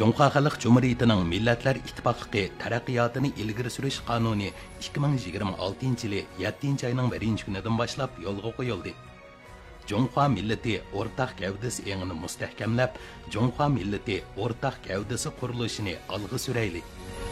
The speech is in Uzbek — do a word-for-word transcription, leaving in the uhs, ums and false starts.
Жоңқа Халық Cumhuriyetining Millatlar İttifaqligi taraqqiyotini ilgari surish qonuni ikki ming yigirma oltinchi yili yettinchi oyning birinchi kunidan boshlab yo'lga qo'yildi. Жоңқа millati o'rtaq gavdasi engini mustahkamlab, Жоңқа millati o'rtaq gavdasi qurilishini olg'a surayli.